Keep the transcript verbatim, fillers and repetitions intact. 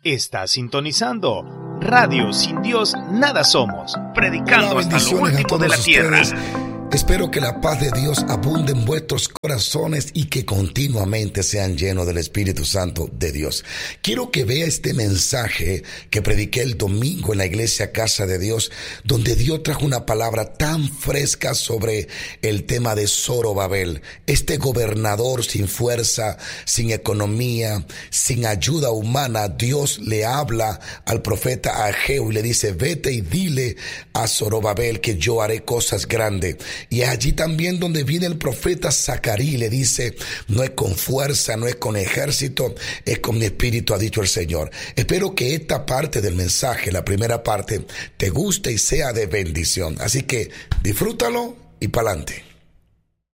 Está sintonizando Radio Sin Dios Nada Somos, predicando hasta lo último de la tierra. Espero que la paz de Dios abunde en vuestros corazones y que continuamente sean llenos del Espíritu Santo de Dios. Quiero que vea este mensaje que prediqué el domingo en la iglesia Casa de Dios, donde Dios trajo una palabra tan fresca sobre el tema de Zorobabel, este gobernador sin fuerza, sin economía, sin ayuda humana. Dios le habla al profeta Ageo y le dice: vete y dile a Zorobabel que yo haré cosas grandes. Y allí también donde viene el profeta Zacarí, le dice: no es con fuerza, no es con ejército, es con mi espíritu, ha dicho el Señor. Espero que esta parte del mensaje, la primera parte, te guste y sea de bendición. Así que disfrútalo y pa'lante.